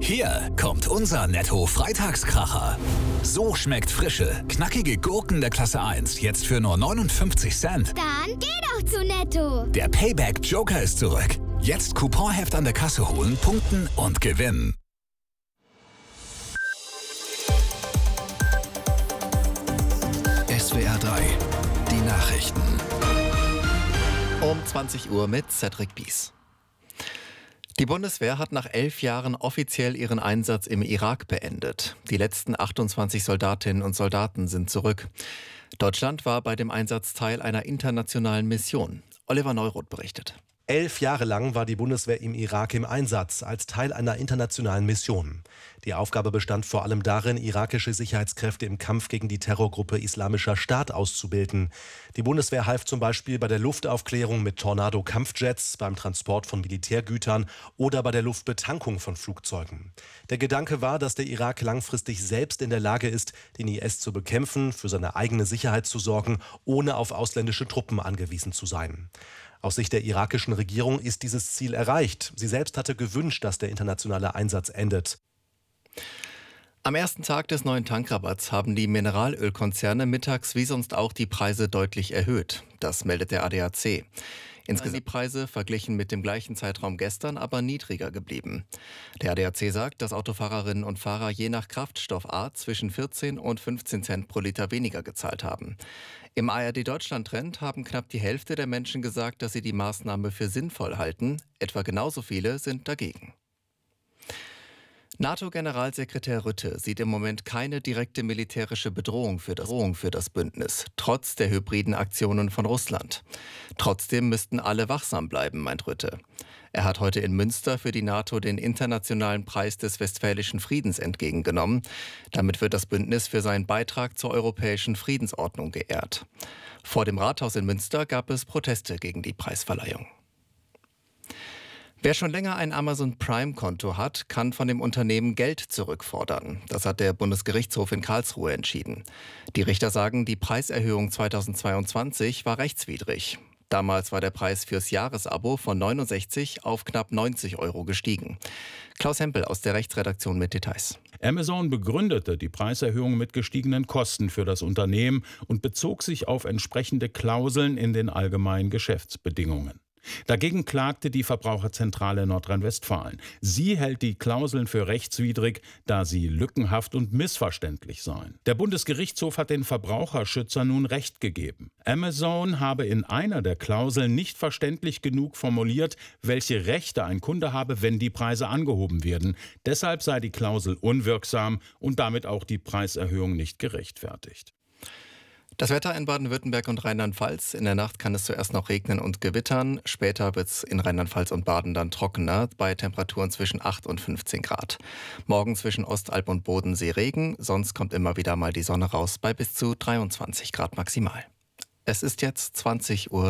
Hier kommt unser Netto-Freitagskracher. So schmeckt frische, knackige Gurken der Klasse 1 jetzt für nur 59 Cent. Dann geh doch zu Netto. Der Payback-Joker ist zurück. Jetzt Couponheft an der Kasse holen, punkten und gewinnen. SWR 3, die Nachrichten. Um 20 Uhr mit Cedric Bies. Die Bundeswehr hat nach 11 Jahren offiziell ihren Einsatz im Irak beendet. Die letzten 28 Soldatinnen und Soldaten sind zurück. Deutschland war bei dem Einsatz Teil einer internationalen Mission. Oliver Neuroth berichtet. 11 Jahre lang war die Bundeswehr im Irak im Einsatz, als Teil einer internationalen Mission. Die Aufgabe bestand vor allem darin, irakische Sicherheitskräfte im Kampf gegen die Terrorgruppe Islamischer Staat auszubilden. Die Bundeswehr half zum Beispiel bei der Luftaufklärung mit Tornado-Kampfjets, beim Transport von Militärgütern oder bei der Luftbetankung von Flugzeugen. Der Gedanke war, dass der Irak langfristig selbst in der Lage ist, den IS zu bekämpfen, für seine eigene Sicherheit zu sorgen, ohne auf ausländische Truppen angewiesen zu sein. Aus Sicht der irakischen Regierung ist dieses Ziel erreicht. Sie selbst hatte gewünscht, dass der internationale Einsatz endet. Am ersten Tag des neuen Tankrabatts haben die Mineralölkonzerne mittags wie sonst auch die Preise deutlich erhöht. Das meldet der ADAC. Insgesamt sind die Preise verglichen mit dem gleichen Zeitraum gestern aber niedriger geblieben. Der ADAC sagt, dass Autofahrerinnen und Fahrer je nach Kraftstoffart zwischen 14 und 15 Cent pro Liter weniger gezahlt haben. Im ARD-Deutschland-Trend haben knapp die Hälfte der Menschen gesagt, dass sie die Maßnahme für sinnvoll halten. Etwa genauso viele sind dagegen. NATO-Generalsekretär Rutte sieht im Moment keine direkte militärische Bedrohung für das Bündnis, trotz der hybriden Aktionen von Russland. Trotzdem müssten alle wachsam bleiben, meint Rutte. Er hat heute in Münster für die NATO den internationalen Preis des Westfälischen Friedens entgegengenommen. Damit wird das Bündnis für seinen Beitrag zur europäischen Friedensordnung geehrt. Vor dem Rathaus in Münster gab es Proteste gegen die Preisverleihung. Wer schon länger ein Amazon Prime-Konto hat, kann von dem Unternehmen Geld zurückfordern. Das hat der Bundesgerichtshof in Karlsruhe entschieden. Die Richter sagen, die Preiserhöhung 2022 war rechtswidrig. Damals war der Preis fürs Jahresabo von 69 auf knapp 90 € gestiegen. Klaus Hempel aus der Rechtsredaktion mit Details. Amazon begründete die Preiserhöhung mit gestiegenen Kosten für das Unternehmen und bezog sich auf entsprechende Klauseln in den allgemeinen Geschäftsbedingungen. Dagegen klagte die Verbraucherzentrale Nordrhein-Westfalen. Sie hält die Klauseln für rechtswidrig, da sie lückenhaft und missverständlich seien. Der Bundesgerichtshof hat den Verbraucherschützern nun Recht gegeben. Amazon habe in einer der Klauseln nicht verständlich genug formuliert, welche Rechte ein Kunde habe, wenn die Preise angehoben werden. Deshalb sei die Klausel unwirksam und damit auch die Preiserhöhung nicht gerechtfertigt. Das Wetter in Baden-Württemberg und Rheinland-Pfalz. In der Nacht kann es zuerst noch regnen und gewittern. Später wird es in Rheinland-Pfalz und Baden dann trockener, bei Temperaturen zwischen 8 und 15 Grad. Morgen zwischen Ostalb und Bodensee Regen, sonst kommt immer wieder mal die Sonne raus bei bis zu 23 Grad maximal. Es ist jetzt 20:03 Uhr.